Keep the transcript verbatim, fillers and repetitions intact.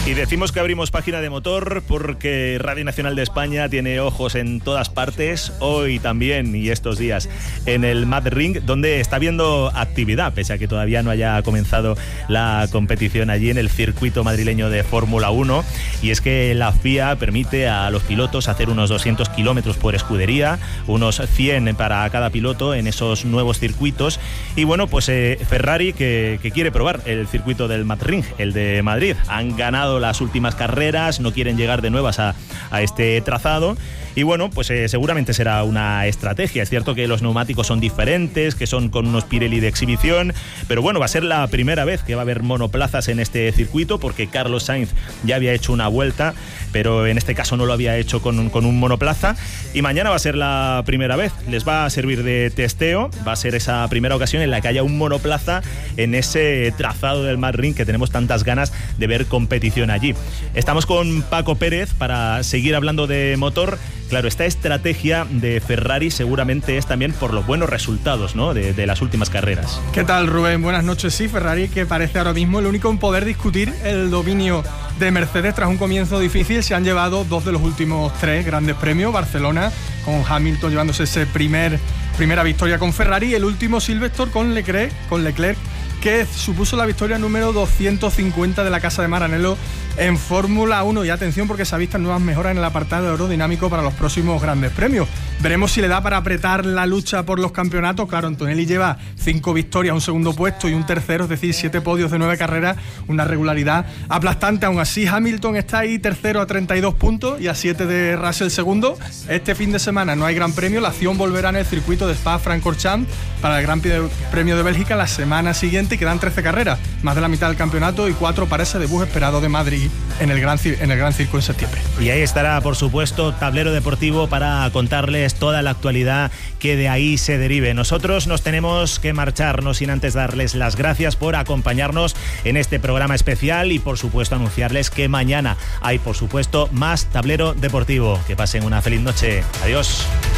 Y decimos que abrimos página de motor porque Radio Nacional de España tiene ojos en todas partes, hoy también y estos días en el Madrid, donde está habiendo actividad, pese a que todavía no haya comenzado la competición allí en el circuito madrileño de Fórmula uno. Y es que la F I A permite a los pilotos hacer unos doscientos kilómetros por escudería, unos cien para cada piloto en esos nuevos circuitos. Y bueno, pues eh, Ferrari que, que quiere probar el circuito del Madrid, el de Madrid. Han ganado las últimas carreras, no quieren llegar de nuevas a, a este trazado. Y bueno, pues eh, seguramente será una estrategia. Es cierto que los neumáticos son diferentes, que son con unos Pirelli de exhibición, pero bueno, va a ser la primera vez que va a haber monoplazas en este circuito, porque Carlos Sainz ya había hecho una vuelta, pero en este caso no lo había hecho con, con un monoplaza. Y mañana va a ser la primera vez. Les va a servir de testeo, va a ser esa primera ocasión en la que haya un monoplaza en ese trazado del Madrid que tenemos tantas ganas de ver competición allí. Estamos con Paco Pérez para seguir hablando de motor. Claro, esta estrategia de Ferrari seguramente es también por los buenos resultados, ¿no?, de, de las últimas carreras. ¿Qué tal, Rubén? Buenas noches. Sí, Ferrari, que parece ahora mismo el único en poder discutir el dominio de Mercedes tras un comienzo difícil. Se han llevado dos de los últimos tres grandes premios. Barcelona, con Hamilton llevándose ese primer, primera victoria con Ferrari, y el último Silverstone con Leclerc, con Leclerc, que supuso la victoria número doscientos cincuenta de la Casa de Maranello en Fórmula uno. Y atención, porque se avistan nuevas mejoras en el apartado aerodinámico para los próximos grandes premios. Veremos si le da para apretar la lucha por los campeonatos. Claro, Antonelli lleva cinco victorias, un segundo puesto y un tercero, es decir, siete podios de nueve carreras, una regularidad aplastante. Aún así, Hamilton está ahí tercero a treinta y dos puntos y a siete de Russell segundo. Este fin de semana no hay gran premio, la acción volverá en el circuito de Spa-Francorchamps para el Gran Premio de Bélgica la semana siguiente. Quedan trece carreras, más de la mitad del campeonato, y cuatro para ese debut esperado de Madrid en el Gran, en el Gran Circo en septiembre. Y ahí estará, por supuesto, Tablero Deportivo para contarles toda la actualidad que de ahí se derive. Nosotros nos tenemos que marchar, no sin antes darles las gracias por acompañarnos en este programa especial y, por supuesto, anunciarles que mañana hay, por supuesto, más Tablero Deportivo. Que pasen una feliz noche. Adiós.